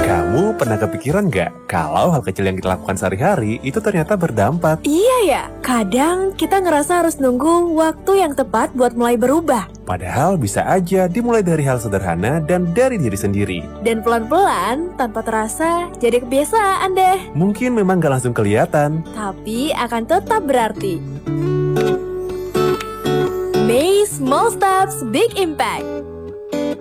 Kamu pernah kepikiran nggak kalau hal kecil yang kita lakukan sehari-hari itu ternyata berdampak? Iya ya, kadang kita ngerasa harus nunggu waktu yang tepat buat mulai berubah. Padahal bisa aja dimulai dari hal sederhana dan dari diri sendiri. Dan pelan-pelan, tanpa terasa, jadi kebiasaan deh. Mungkin memang gak langsung kelihatan. Tapi akan tetap berarti. May Small Steps Big Impact.